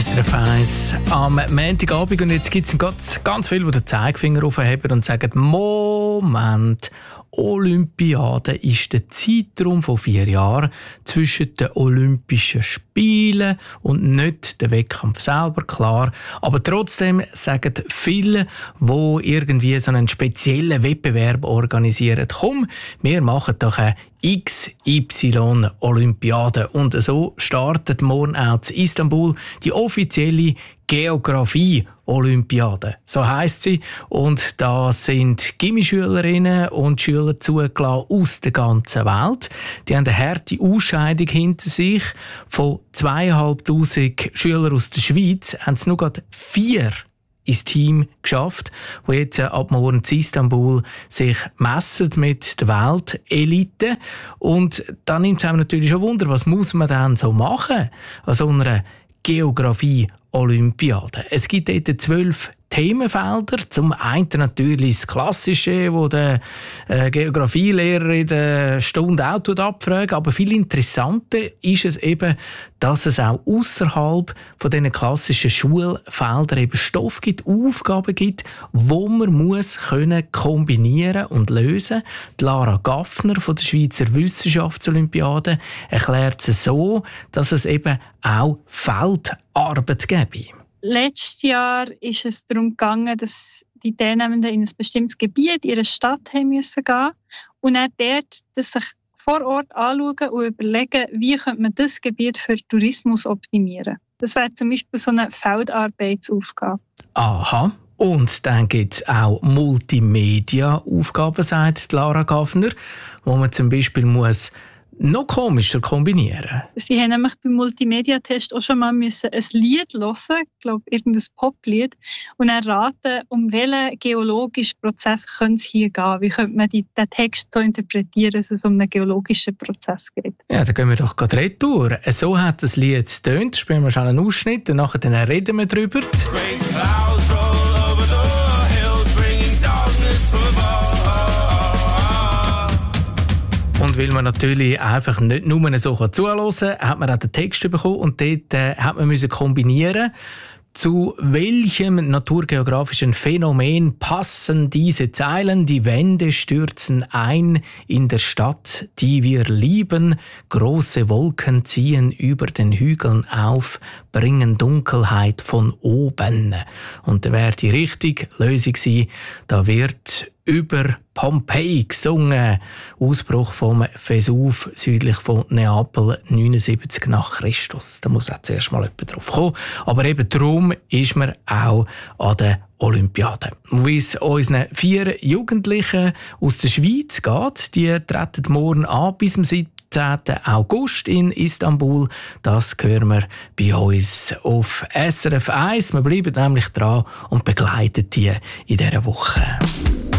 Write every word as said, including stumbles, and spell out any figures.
S R F eins am Montagabend und jetzt gibt es ganz, ganz viele, die den Zeigefinger aufheben und sagen, Moment, Olympiade ist der Zeitraum von vier Jahren zwischen den Olympischen Spielen und nicht der Wettkampf selber, klar. Aber trotzdem sagen viele, die irgendwie so einen speziellen Wettbewerb organisieren, komm, wir machen doch eine X Y-Olympiade. Und so startet morgen auch in Istanbul die offizielle Geografie-Olympiade. So heisst sie. Und da sind Gimmischülerinnen und Schüler zugelassen aus der ganzen Welt. Die haben eine harte Ausscheidung hinter sich. Von zweieinhalbtausend Schülern aus der Schweiz haben es nur gerade vier ins Team geschafft, wo jetzt ab morgen in Istanbul sich messen mit der Weltelite. Und dann nimmt es einem natürlich schon Wunder, was muss man dann so machen an so einer Geografie-Olympiade. Es gibt dort zwölf Themenfelder. Zum einen natürlich das Klassische, wo der äh, Geografielehrer in der Stunde auch abfragt. Aber viel interessanter ist es eben, dass es auch außerhalb von diesen klassischen Schulfeldern eben Stoff gibt, Aufgaben gibt, wo man muss können kombinieren und lösen. Die Lara Gaffner von der Schweizer Wissenschaftsolympiade erklärt es so, dass es eben auch Feldarbeit gibt. Letztes Jahr ist es darum gegangen, dass die Teilnehmenden in ein bestimmtes Gebiet, in ihre Stadt haben müssen gehen und dann dort das sich vor Ort anschauen und überlegen, wie könnte man das Gebiet für Tourismus optimieren. Das wäre zum Beispiel so eine Feldarbeitsaufgabe. Aha. Und dann gibt es auch Multimedia-Aufgaben, sagt Lara Gaffner, wo man zum Beispiel muss noch komischer kombinieren. Sie haben nämlich beim Multimedia-Test auch schon mal müssen ein Lied hören, ich glaube irgendein Poplied, und dann raten, um welchen geologischen Prozess könnte es hier gehen. Wie könnte man die, den Text so interpretieren, dass es um einen geologischen Prozess geht. Ja, dann gehen wir doch gerade retour. So hat das Lied getönt. Spielen wir schon einen Ausschnitt und nachher dann reden wir drüber. Und weil man natürlich einfach nicht nur so zuhören kann, hat man auch den Text bekommen und dort äh, hat man müssen kombinieren, zu welchem naturgeografischen Phänomen passen diese Zeilen? Die Wände stürzen ein in der Stadt, die wir lieben. Große Wolken ziehen über den Hügeln auf, bringen Dunkelheit von oben. Und da wäre die richtige Lösung gewesen, da wird über Pompeji gesungen. Ausbruch vom Vesuv südlich von Neapel neunundsiebzig nach Christus. Da muss auch zuerst mal jemand drauf kommen. Aber eben darum ist man auch an der Olympiade. Wie es unseren vier Jugendlichen aus der Schweiz geht, die treten morgen an bis zum siebzehnten August in Istanbul. Das hören wir bei uns auf S R F eins. Wir bleiben nämlich dran und begleiten die in dieser Woche.